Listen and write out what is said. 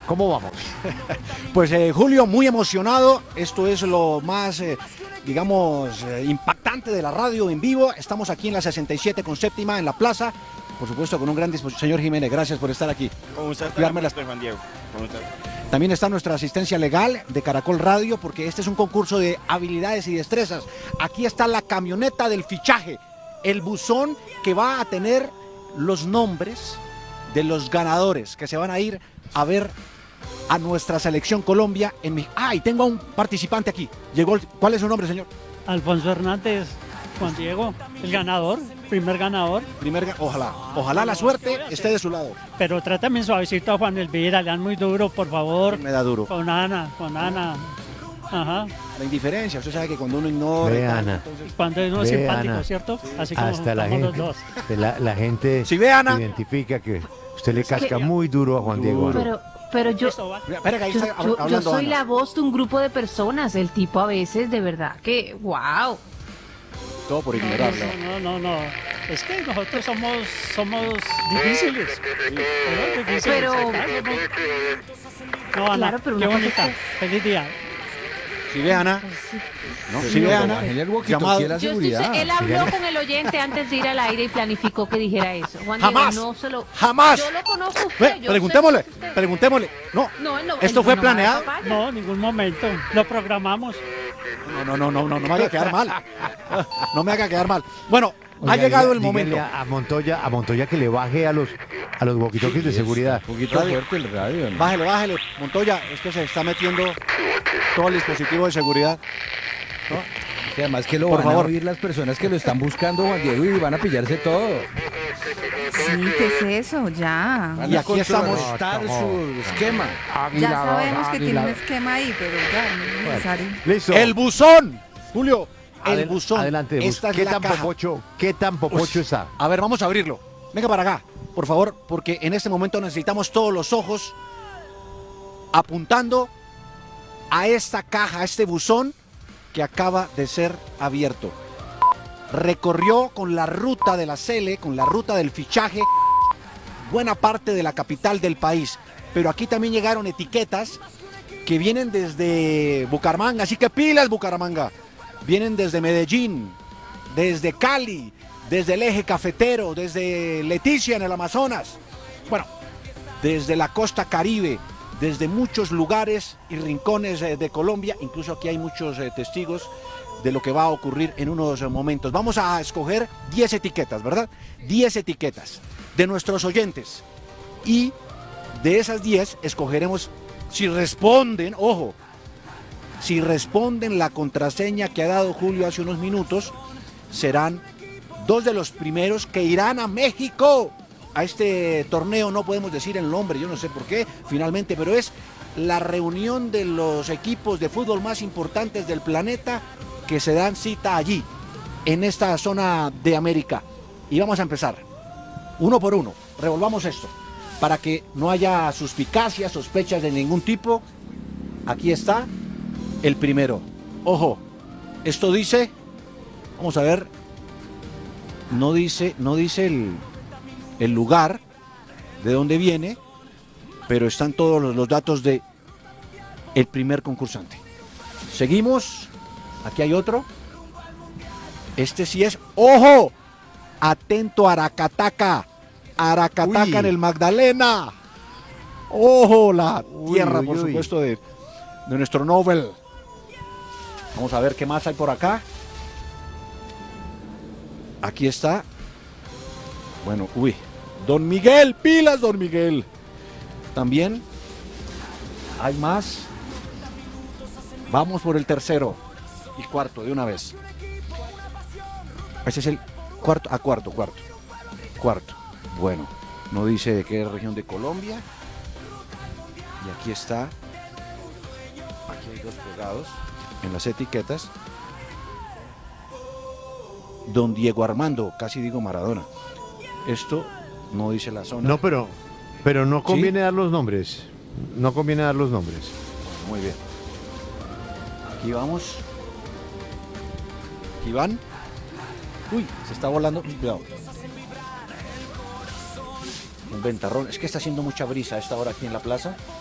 ¿Cómo vamos? Pues Julio, muy emocionado. Esto es lo más, impactante de la radio en vivo. Estamos aquí en la 67 con séptima en la plaza. Por supuesto, con un gran disposición. Señor Jiménez, gracias por estar aquí. ¿Cómo estás, Juan Diego? ¿Cómo estás? También está nuestra asistencia legal de Caracol Radio, porque este es un concurso de habilidades y destrezas. Aquí está la camioneta del fichaje, el buzón que va a tener los nombres de los ganadores que se van a ir a ver a nuestra selección Colombia en México. Y tengo a un participante aquí. ¿Cuál es su nombre, señor? Alfonso Hernández. Juan Diego, el ganador, primer ganador. Ojalá la suerte esté de su lado. Pero trátame suavecito a Juan Elvira, le dan muy duro, por favor. Me da duro. Con Ana. Ajá. La indiferencia, usted sabe que cuando uno ignora... Ve, Ana. Cuando uno es simpático, ¿cierto? Sí. Así como hasta la los gente, dos. la gente ¿Sí ve, Ana? identifica que usted le casca muy duro a Juan Diego. Pero yo Yo soy la voz de un grupo de personas. El tipo a veces, de verdad que, wow. Todo por ignorarlo. No. Es que nosotros somos difíciles. Pero... No, Ana, claro, pero qué una cosa bonita. es Feliz día. ¿Sí ve, Ana? No, ¿Sí ve, Ana? Él habló con el oyente antes de ir al aire y planificó que dijera eso. Juan ¡Jamás! Diego, no se lo... ¡Jamás! Yo lo conozco a usted. Preguntémosle. No, ¿esto fue planeado? No, en ningún momento. Lo programamos. No me haga quedar mal. No me haga quedar mal. Bueno, ha llegado el momento. A Montoya que le baje a los walkie-talkies de seguridad. Un poquito fuerte el radio, ¿no? Bájele. Montoya, es que se está metiendo todo el dispositivo de seguridad. ¿No? Que además que lo Por van favor. a oír las personas que lo están buscando, Juan Diego, y van a pillarse todo. Sí, ¿qué es eso? Ya. Y aquí estamos. Contrarrestar su esquema. Ya sabemos que tiene un esquema ahí, pero ya no es necesario. Listo. El buzón, Julio. El buzón. Adelante. Esta es ¿Qué la tan caja. popocho está? A ver, vamos a abrirlo. Venga para acá, por favor, porque en este momento necesitamos todos los ojos apuntando a esta caja, a este buzón que acaba de ser abierto. Recorrió con la ruta de la Sele, con la ruta del fichaje, buena parte de la capital del país. Pero aquí también llegaron etiquetas que vienen desde Bucaramanga, así que pilas, Bucaramanga. Vienen desde Medellín, desde Cali, desde el eje cafetero, desde Leticia en el Amazonas. Bueno, desde la costa Caribe, desde muchos lugares y rincones de Colombia. Incluso aquí hay muchos testigos de lo que va a ocurrir en unos momentos. Vamos a escoger 10 etiquetas, ¿verdad? 10 etiquetas de nuestros oyentes. Y de esas 10 escogeremos, si responden, ojo, si responden la contraseña que ha dado Julio hace unos minutos, serán 2 de los primeros que irán a México. A este torneo no podemos decir el nombre, yo no sé por qué, finalmente, pero es la reunión de los equipos de fútbol más importantes del planeta que se dan cita allí, en esta zona de América. Y vamos a empezar, uno por uno, revolvamos esto, para que no haya suspicacias, sospechas de ningún tipo. Aquí está el primero. Ojo, esto dice, vamos a ver, no dice el lugar de dónde viene, pero están todos los datos de el primer concursante. Seguimos, aquí hay otro. Este sí es, ¡ojo! Atento, Aracataca en el Magdalena. ¡Ojo! La tierra, por supuesto, de nuestro Nobel. Vamos a ver qué más hay por acá. Aquí está. Bueno, Don Miguel, pilas, Don Miguel. También hay más. Vamos por el tercero y cuarto de una vez. Ese es el cuarto. Cuarto. Bueno, no dice de qué región de Colombia. Y aquí está. Aquí hay 2 pegados en las etiquetas. Don Diego Armando, casi digo Maradona. Esto no dice la zona. No, pero no conviene dar los nombres. No conviene dar los nombres. Muy bien. Aquí vamos. Aquí van. Uy, se está volando. Cuidado. Un ventarrón. Es que está haciendo mucha brisa a esta hora aquí en la plaza.